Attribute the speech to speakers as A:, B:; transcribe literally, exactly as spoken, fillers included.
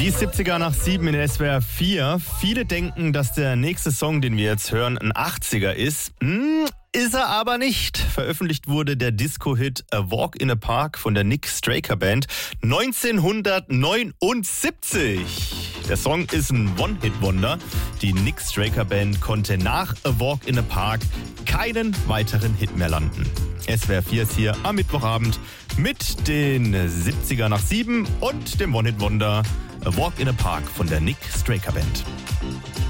A: Die siebziger nach sieben in S W R vier. Viele denken, dass der nächste Song, den wir jetzt hören, ein achtziger ist. Hm, ist er aber nicht. Veröffentlicht wurde der Disco-Hit A Walk in a Park von der Nick Straker Band neunzehnhundertneunundsiebzig. Der Song ist ein One-Hit-Wonder. Die Nick Straker Band konnte nach A Walk in a Park keinen weiteren Hit mehr landen. S W R vier ist hier am Mittwochabend mit den siebziger nach sieben und dem One-Hit-Wonder A Walk in a Park von der Nick Straker Band.